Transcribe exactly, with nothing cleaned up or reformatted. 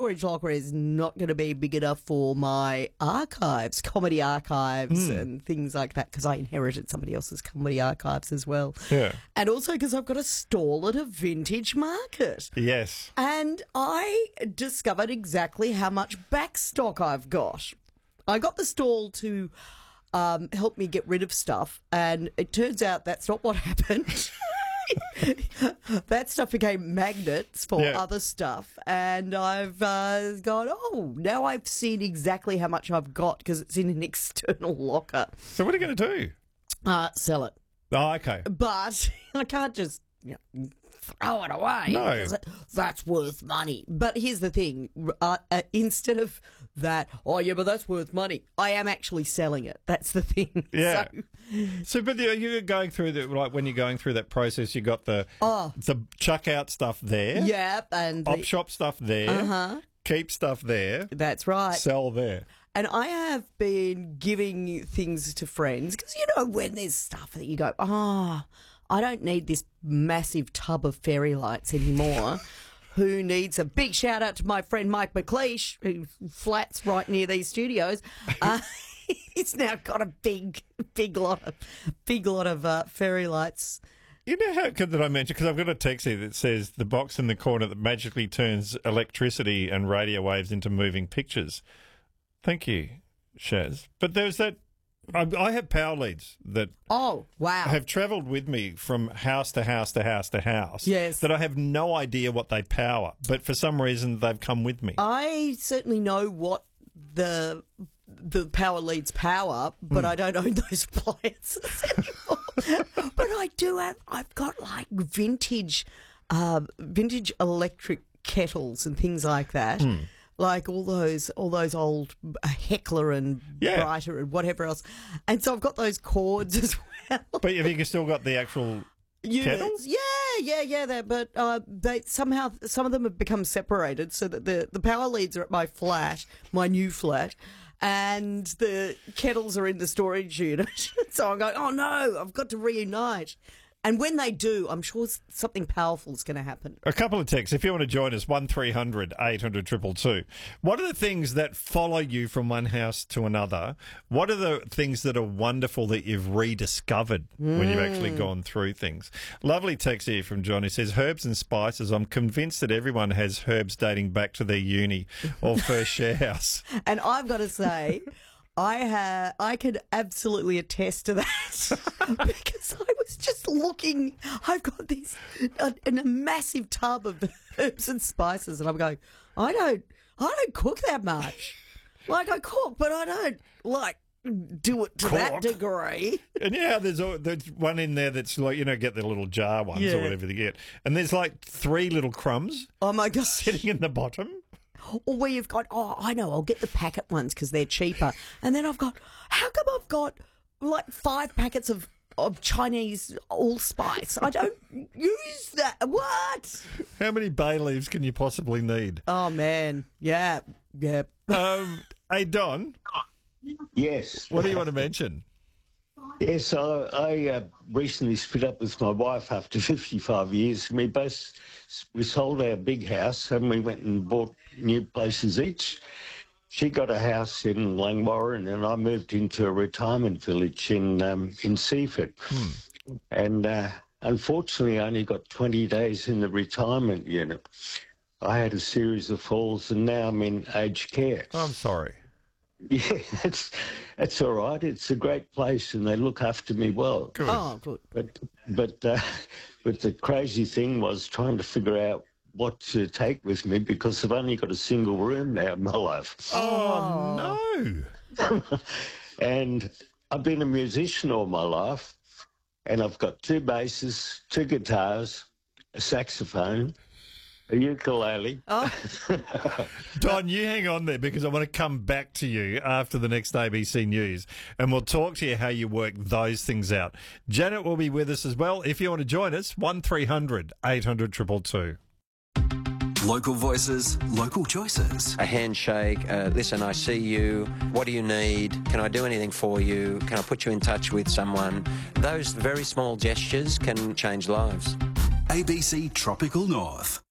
storage locker is not going to be big enough for my archives, comedy archives Mm. and things like that, because I inherited somebody else's comedy archives as well. Yeah. And also because I've got a stall at a vintage market. Yes. And I discovered exactly how much backstock I've got. I got the stall to um, help me get rid of stuff, and it turns out that's not what happened. That stuff became magnets for Yeah. other stuff, and I've uh, gone, oh, now I've seen exactly how much I've got because it's in an external locker. So what are you going to do? Uh, sell it. Oh, okay. But I can't just you know, throw it away. No. 'cause it- That's worth money. But here's the thing. Uh, uh, instead of that, oh, yeah, but that's worth money, I am actually selling it. That's the thing. Yeah. So, So, but you're you're going through the like when you're going through that process, you got the Oh. the chuck out stuff there, yeah, and op the, shop stuff there, Uh-huh. keep stuff there, that's right. sell there. And I have been giving things to friends because, you know, when there's stuff that you go, ah, I don't need this massive tub of fairy lights anymore. Who needs a big shout out to my friend Mike McLeish, who flats right near these studios. Uh, he's now got a big, big lot of, big lot of uh, fairy lights. You know how good that I mentioned, because I've got a text here that says the box in the corner that magically turns electricity and radio waves into moving pictures. Thank you, Shaz. But there's that. I, I have power leads that Oh, wow. have travelled with me from house to house to house to house. Yes. That I have no idea what they power, but for some reason they've come with me. I certainly know what the the power leads power, but I don't own those appliances anymore. But I do have. I've got like vintage, uh, vintage electric kettles and things like that. Like all those, all those old Heckler and Yeah. Brighter and whatever else, and so I've got those cords as well. But have you still got the actual Units. kettles? Yeah, yeah, yeah. That, but uh, they somehow some of them have become separated, so that the the power leads are at my flat, my new flat, and the kettles are in the storage unit. So I'm going, oh no, I've got to reunite. And when they do, I'm sure something powerful is going to happen. A couple of texts. If you want to join us, one three hundred eight hundred two two two. What are the things that follow you from one house to another? What are the things that are wonderful that you've rediscovered when you've actually gone through things? Lovely text here from John. He says, herbs and spices. I'm convinced that everyone has herbs dating back to their uni or first share house. And I've got to say, I ha- I can absolutely attest to that because I was just looking. I've got these uh, in a massive tub of herbs and spices, and I'm going. I don't. I don't cook that much. Like I cook, but I don't like do it to that Cook? degree. And yeah, there's, al- there's one in there that's like, you know, get the little jar ones Yeah. or whatever they get. And there's like three little crumbs Oh my gosh! sitting in the bottom. Or where you've got, oh, I know, I'll get the packet ones because they're cheaper. And then I've got, how come I've got like five packets of, of Chinese allspice? I don't use that. What? How many bay leaves can you possibly need? Oh, man. Yeah. Yeah. Um, hey, Don, Yes. what do you want to mention? Yes, I, I uh, recently split up with my wife after fifty-five years. We both we sold our big house and we went and bought new places each. She got a house in Langwarrin and I moved into a retirement village in um, in Seaford. And uh, unfortunately, I only got twenty days in the retirement unit. I had a series of falls and now I'm in aged care. I'm sorry. Yeah, it's it's all right. It's a great place, and they look after me well. Good. Oh, good. But but uh, but the crazy thing was trying to figure out what to take with me because I've only got a single room now in my life, Oh, no. and I've been a musician all my life, and I've got two basses, two guitars, a saxophone, a ukulele. Oh, Don, you hang on there because I want to come back to you after the next A B C News and we'll talk to you how you work those things out. Janet will be with us as well. If you want to join us, one three hundred eight hundred two two two. Local voices, local choices. A handshake, uh, listen, I see you, what do you need, can I do anything for you, can I put you in touch with someone? Those very small gestures can change lives. A B C Tropical North.